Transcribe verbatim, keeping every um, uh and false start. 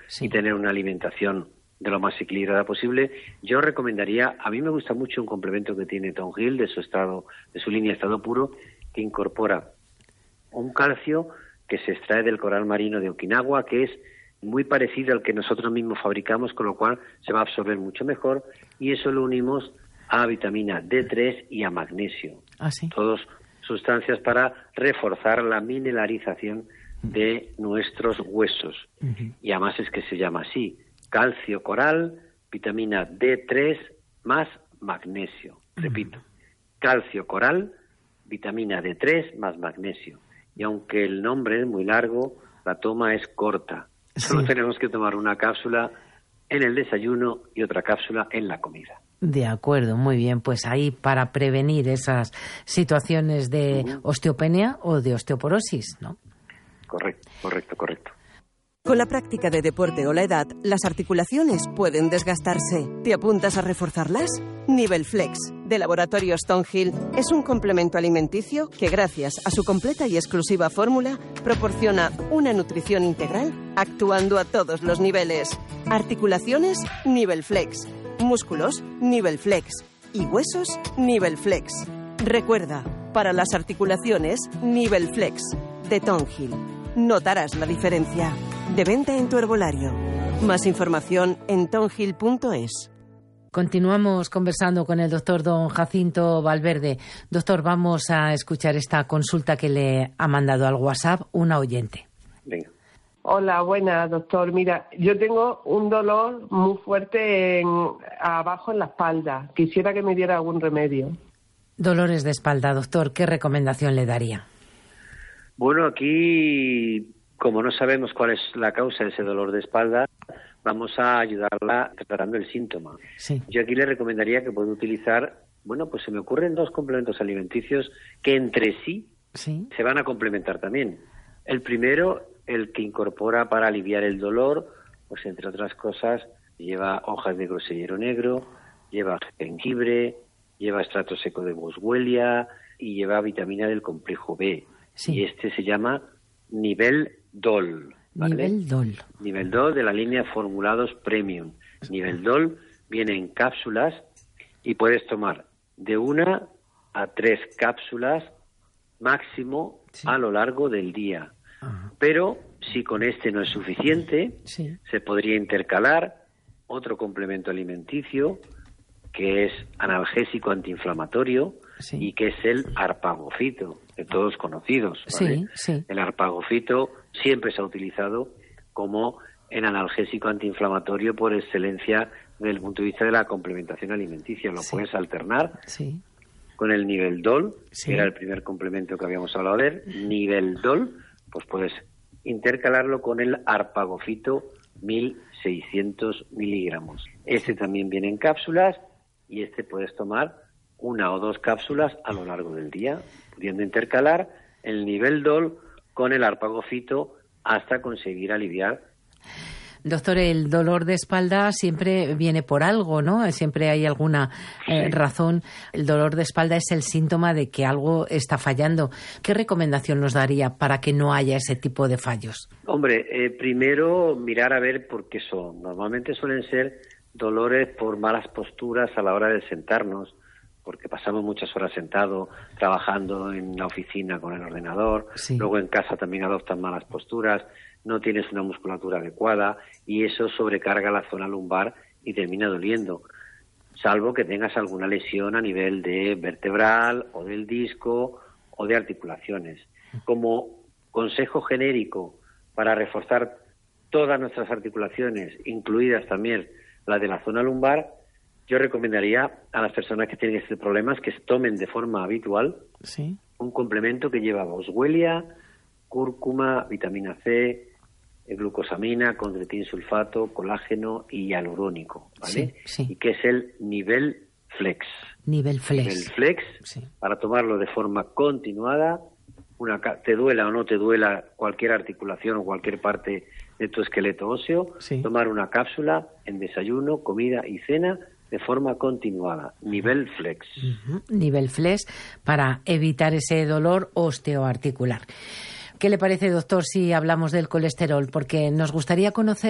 sí. y tener una alimentación de lo más equilibrada posible, yo recomendaría, a mí me gusta mucho un complemento que tiene Tonghil de su estado, de su línea estado puro, que incorpora un calcio que se extrae del coral marino de Okinawa, que es muy parecido al que nosotros mismos fabricamos, con lo cual se va a absorber mucho mejor, y eso lo unimos a vitamina D tres y a magnesio. ¿Ah, sí? Todos sustancias para reforzar la mineralización de nuestros huesos. Uh-huh. Y además es que se llama así: calcio coral, vitamina D tres más magnesio. Repito, uh-huh. calcio coral, vitamina D tres más magnesio. Y aunque el nombre es muy largo, la toma es corta. Sí. Solo tenemos que tomar una cápsula en el desayuno y otra cápsula en la comida. De acuerdo, muy bien. Pues ahí, para prevenir esas situaciones de uh-huh. osteopenia o de osteoporosis, ¿no? Correcto, correcto, correcto. Con la práctica de deporte o la edad, las articulaciones pueden desgastarse. ¿Te apuntas a reforzarlas? Nivel Flex, de Laboratorios Tonghil, es un complemento alimenticio que, gracias a su completa y exclusiva fórmula, proporciona una nutrición integral actuando a todos los niveles. Articulaciones, Nivel Flex. Músculos, Nivel Flex. Y huesos, Nivel Flex. Recuerda, para las articulaciones, Nivel Flex, de Tonghil. Notarás la diferencia. De venta en tu herbolario. Más información en tonghil punto es. Continuamos conversando con el doctor don Jacinto Valverde. Doctor, vamos a escuchar esta consulta que le ha mandado al WhatsApp una oyente. Venga. Hola, buenas, doctor. Mira, yo tengo un dolor muy fuerte en, abajo en la espalda. Quisiera que me diera algún remedio. Dolores de espalda, doctor, ¿qué recomendación le daría? Bueno, aquí, como no sabemos cuál es la causa de ese dolor de espalda, vamos a ayudarla tratando el síntoma. Sí. Yo aquí le recomendaría que pueda utilizar, bueno, pues se me ocurren dos complementos alimenticios que entre sí, sí. se van a complementar también. El primero, el que incorpora para aliviar el dolor, pues entre otras cosas, lleva hojas de grosellero negro, lleva jengibre, lleva extracto seco de boswellia y lleva vitamina del complejo B. Sí. Y este se llama Nivel Dol. ¿Vale? Nivel Dol. Nivel Dol de la línea Formulados Premium. Nivel Dol viene en cápsulas y puedes tomar de una a tres cápsulas máximo sí. a lo largo del día. Ajá. Pero si con este no es suficiente, sí. se podría intercalar otro complemento alimenticio que es analgésico antiinflamatorio sí. y que es el arpagofito, de todos conocidos, ¿vale? Sí, sí. El arpagofito siempre se ha utilizado como el analgésico antiinflamatorio por excelencia desde el punto de vista de la complementación alimenticia. Lo sí. puedes alternar sí. con el Nivel Dol, sí. que era el primer complemento que habíamos hablado de él. Nivel Dol, pues puedes intercalarlo con el arpagofito mil seiscientos miligramos. Este también viene en cápsulas y este puedes tomar una o dos cápsulas a lo largo del día, pudiendo intercalar el Nivel Dol con el arpagofito hasta conseguir aliviar. Doctor, el dolor de espalda siempre viene por algo, ¿no? Siempre hay alguna eh, sí. razón. El dolor de espalda es el síntoma de que algo está fallando. ¿Qué recomendación nos daría para que no haya ese tipo de fallos? Hombre, eh, primero mirar a ver por qué son. Normalmente suelen ser dolores por malas posturas a la hora de sentarnos, porque pasamos muchas horas sentados, trabajando en la oficina con el ordenador, sí. luego en casa también adoptan malas posturas, no tienes una musculatura adecuada y eso sobrecarga la zona lumbar y termina doliendo, salvo que tengas alguna lesión a nivel de vertebral o del disco o de articulaciones. Como consejo genérico para reforzar todas nuestras articulaciones, incluidas también las de la zona lumbar, yo recomendaría a las personas que tienen este problema que tomen de forma habitual sí. un complemento que lleva boswellia, cúrcuma, vitamina C, glucosamina, condroitin sulfato, colágeno y hialurónico, ¿vale? Sí, sí. Y que es el Nivel Flex. Nivel Flex. Nivel Flex, sí. para tomarlo de forma continuada, una, te duela o no te duela cualquier articulación o cualquier parte de tu esqueleto óseo, sí. tomar una cápsula en desayuno, comida y cena de forma continuada. Nivel Flex. Uh-huh. Nivel Flex para evitar ese dolor osteoarticular. ¿Qué le parece, doctor, si hablamos del colesterol? Porque nos gustaría conocer